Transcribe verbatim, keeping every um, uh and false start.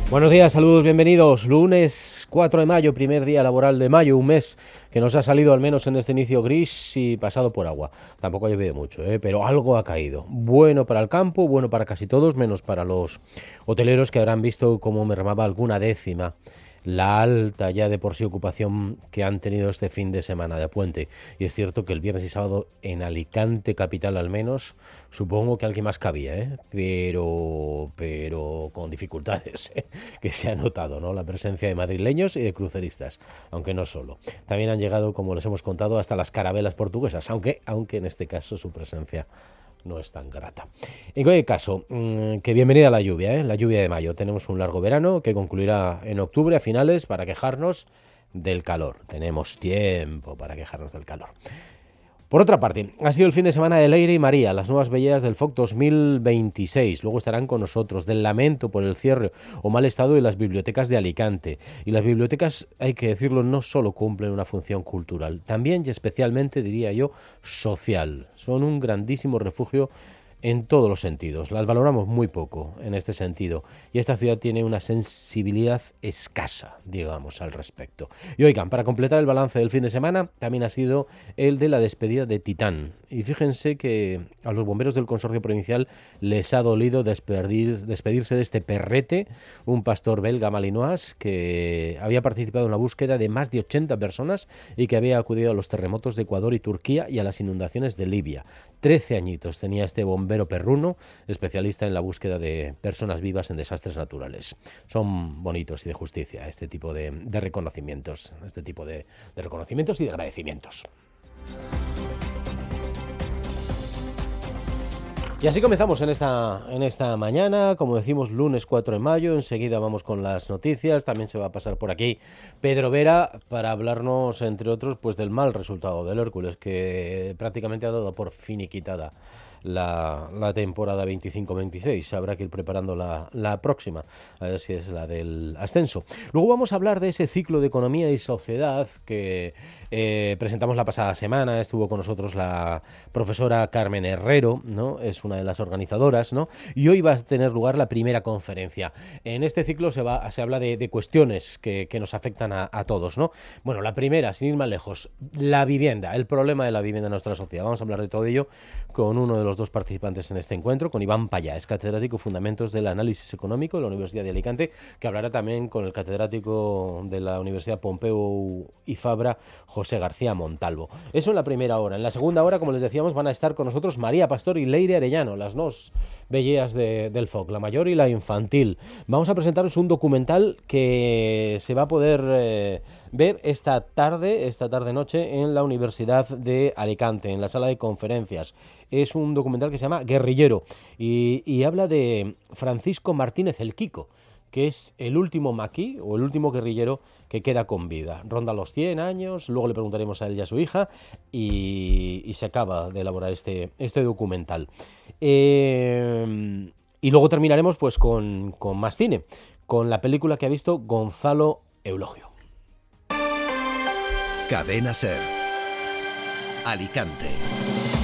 Buenos días, saludos, bienvenidos. Lunes cuatro de mayo, primer día laboral de mayo, un mes que nos ha salido al menos en este inicio gris y pasado por agua. Tampoco ha llovido mucho, ¿eh? Pero algo ha caído. Bueno para el campo, bueno para casi todos, menos para los hoteleros que habrán visto cómo mermaba alguna décima la alta ya de por sí ocupación que han tenido este fin de semana de puente. Y es cierto que el viernes y sábado en Alicante, capital al menos, supongo que alguien más cabía, ¿eh? Pero, pero con dificultades, ¿eh? Que se ha notado, ¿no? La presencia de madrileños y de cruceristas, aunque no solo. También han llegado, como les hemos contado, hasta las carabelas portuguesas, aunque, aunque en este caso su presencia no es tan grata. En cualquier caso, mmm, que bienvenida la lluvia, ¿eh? La lluvia de mayo. Tenemos un largo verano que concluirá en octubre a finales para quejarnos del calor. Tenemos tiempo para quejarnos del calor. Por otra parte, ha sido el fin de semana de Leire y María, las nuevas bellas del F O C dos mil veintiséis. Luego estarán con nosotros, del lamento por el cierre o mal estado de las bibliotecas de Alicante. Y las bibliotecas, hay que decirlo, no solo cumplen una función cultural, también y especialmente, diría yo, social. Son un grandísimo refugio en todos los sentidos. Las valoramos muy poco en este sentido y esta ciudad tiene una sensibilidad escasa, digamos, al respecto. Y oigan, para completar el balance del fin de semana, también ha sido el de la despedida de Titán. Y fíjense que a los bomberos del Consorcio Provincial les ha dolido despedir, despedirse de este perrete, un pastor belga malinois que había participado en la búsqueda de más de ochenta personas y que había acudido a los terremotos de Ecuador y Turquía y a las inundaciones de Libia. Trece añitos tenía este bombero perruno, especialista en la búsqueda de personas vivas en desastres naturales. Son bonitos y de justicia este tipo de, de reconocimientos, este tipo de, de reconocimientos y de agradecimientos. Y así comenzamos en esta, en esta mañana, como decimos, lunes cuatro de mayo, enseguida vamos con las noticias, también se va a pasar por aquí Pedro Vera para hablarnos, entre otros, pues del mal resultado del Hércules, que prácticamente ha dado por finiquitada la, la temporada veinticinco veintiséis. Habrá que ir preparando la, la próxima, a ver si es la del ascenso. Luego vamos a hablar de ese ciclo de economía y sociedad que eh, presentamos la pasada semana. Estuvo con nosotros la profesora Carmen Herrero, ¿no? Es una de las organizadoras, ¿no? Y hoy va a tener lugar la primera conferencia. En este ciclo se, va, se habla de, de cuestiones que, que nos afectan a, a todos, ¿no? Bueno, la primera, sin ir más lejos, la vivienda, el problema de la vivienda en nuestra sociedad. Vamos a hablar de todo ello con uno de los dos participantes en este encuentro, con Iván Payá, es catedrático Fundamentos del Análisis Económico de la Universidad de Alicante, que hablará también con el catedrático de la Universidad Pompeu y Fabra, José García Montalvo. Eso en la primera hora. En la segunda hora, como les decíamos, van a estar con nosotros María Pastor y Leire Arellano, las dos belleas de, del F O C, la mayor y la infantil. Vamos a presentaros un documental que se va a poder eh, ver esta tarde, esta tarde-noche en la Universidad de Alicante, en la sala de conferencias. Es un documental que se llama Guerrillero y, y habla de Francisco Martínez el Quico, que es el último maquí o el último guerrillero que queda con vida. Ronda los cien años, luego le preguntaremos a él y a su hija y, y se acaba de elaborar este, este documental. Eh, y luego terminaremos pues con, con más cine, con la película que ha visto Gonzalo Eulogio. Cadena SER, Alicante.